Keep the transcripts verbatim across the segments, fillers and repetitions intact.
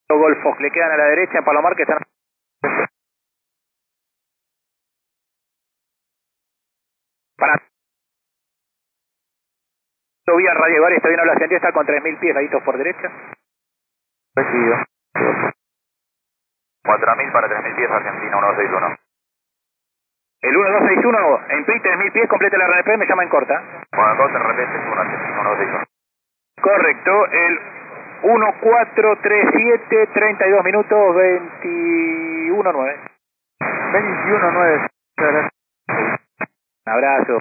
Golfo, le quedan a la derecha en Palomar que están... Para... Vía Radio Bar, está bien a la ascendida, está con tres mil pies, laditos por derecha. Recibido. cuatro mil para tres mil pies, Argentina uno dos seis uno. El uno dos seis uno, en P I tres mil pies, completa la R N P, me llama en corta. Bueno, dos, de repente es uno Argentina uno dos seis uno. Correcto, el uno cuatro tres siete, treinta y dos minutos, veintiuno nueve. veintiuno nueve. Un abrazo.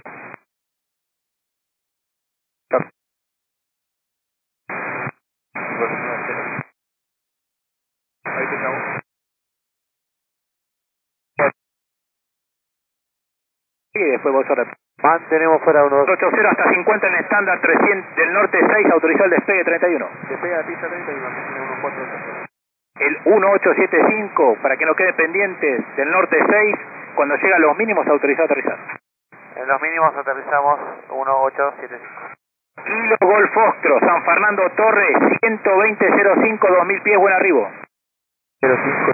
Ahí te llamo. Y después vos ahora. Mantenemos fuera uno. ocho cero hasta cincuenta en estándar, trescientos del norte seis, autorizó el despegue treinta y uno. Despega de pista treinta y uno, uno cuatro ocho. El uno ocho siete cinco, para que no quede pendientes, del norte seis, cuando llega a los mínimos autorizado aterrizar. En los mínimos aterrizamos uno ocho siete cinco. Kilo Golf Foxtrot, San Fernando Torres, ciento veinte cero cinco, dos mil pies, buen arribo. cero cinco.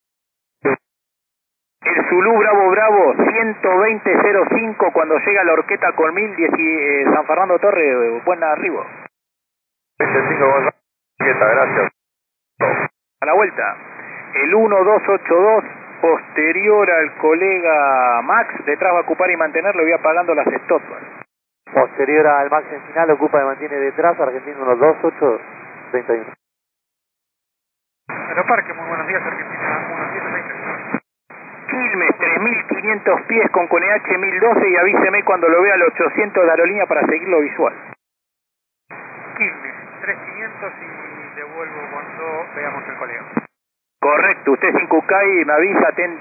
El Zulu Bravo Bravo, ciento veinte cero cinco, cuando llega a la Horqueta con mil, eh, San Fernando Torres, eh, buen arribo. veinte cinco, gracias. A la vuelta. El uno dos ocho dos, posterior al colega Max, detrás va a ocupar y mantenerlo, voy apagando las stopwatch. Posterior al Max en final, ocupa y mantiene detrás, Argentina uno dos ocho treinta y uno. Aeroparque, muy buenos días, Argentina uno siete treinta y uno. Quilmes, tres mil quinientos pies con Q N H mil doce y avíseme cuando lo vea al ochocientos de aerolínea para seguirlo visual. Quilmes, tres mil quinientos y devuelvo cuando veamos el colega. Correcto, usted sin Cucay me avisa, atento.